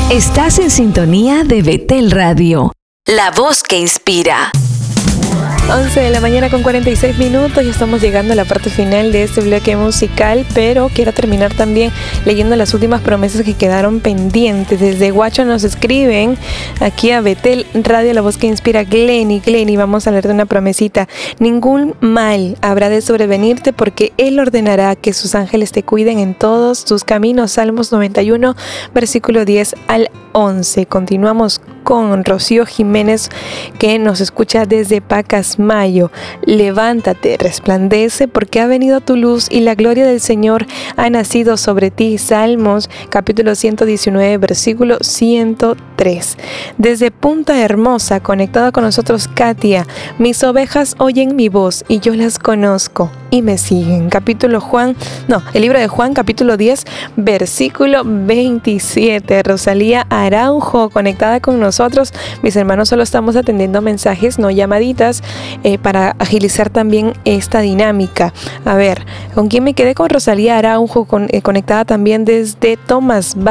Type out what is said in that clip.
Estás en sintonía de Betel Radio, la voz que inspira. 11 de la mañana con 46 minutos y estamos llegando a la parte final de este bloque musical, pero quiero terminar también leyendo las últimas promesas que quedaron pendientes. Desde Guacho nos escriben aquí a Betel Radio, la voz que inspira. Glenny, vamos a leer de una promesita. Ningún mal habrá de sobrevenirte porque Él ordenará que sus ángeles te cuiden en todos tus caminos. Salmos 91, versículo 10 al 11. Continuamos con Rocío Jiménez, que nos escucha desde Pacasmayo. Levántate, resplandece, porque ha venido tu luz y la gloria del Señor ha nacido sobre ti. Salmos, capítulo 119, versículo 103. Desde Punta Hermosa, conectada con nosotros, Katia. Mis ovejas oyen mi voz y yo las conozco y me siguen. El libro de Juan, capítulo 10, versículo 27. Rosalía Araujo, conectada con nosotros. Mis hermanos, solo estamos atendiendo mensajes, no llamaditas, para agilizar también esta dinámica. A ver, ¿con quién me quedé? Con Rosalía Araujo, conectada también desde Thomas